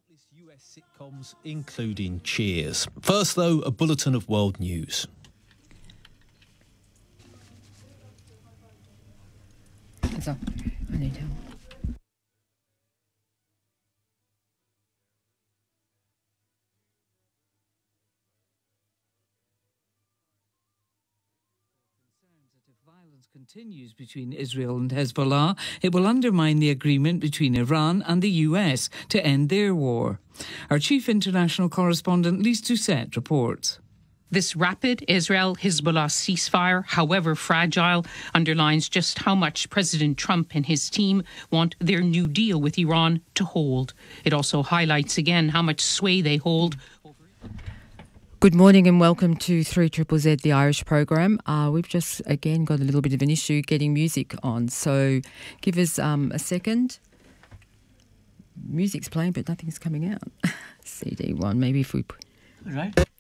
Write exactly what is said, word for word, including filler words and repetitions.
U S sitcoms, including Cheers. First, though, a bulletin of world news. So, I need help. Violence continues between Israel and Hezbollah. It will undermine the agreement between Iran and the U S to end their war. Our chief international correspondent, Lise Doucet, reports. This rapid Israel-Hezbollah ceasefire, however fragile, underlines just how much President Trump and his team want their new deal with Iran to hold. It also highlights again how much sway they hold. Good morning and welcome to three Z Z Z, the Irish program. Uh, we've just, again, got a little bit of an issue getting music on, so give us um, a second. Music's playing, but nothing's coming out. C D one, maybe if we... All right.